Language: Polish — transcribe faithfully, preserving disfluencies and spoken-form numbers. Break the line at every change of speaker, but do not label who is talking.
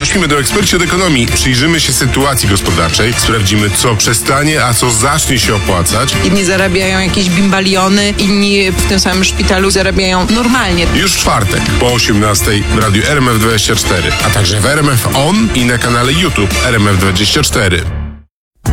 Pośpimy do eksperci od ekonomii. Przyjrzymy się sytuacji gospodarczej. Sprawdzimy, co przestanie, a co zacznie się opłacać.
Jedni zarabiają jakieś bimbaliony, inni w tym samym szpitalu zarabiają normalnie.
Już w czwartek po osiemnastej w radiu R M F dwadzieścia cztery, a także w R M F On i na kanale YouTube R M F dwadzieścia cztery.